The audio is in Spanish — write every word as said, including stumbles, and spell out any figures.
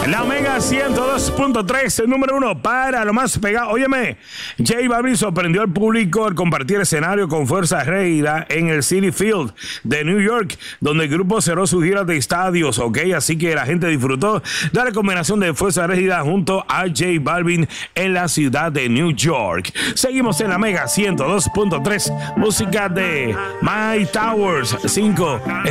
La Mega ciento dos punto tres, el número uno para lo más pegado. Óyeme, J Balvin sorprendió al público al compartir escenario con Fuerza Régida en el Citi Field de New York, donde el grupo cerró sus giras de estadios, ok, así que la gente disfrutó de la combinación de Fuerza Régida junto a J Balvin en la ciudad de New York. Seguimos en la Mega ciento dos punto tres, música de My Towers cinco.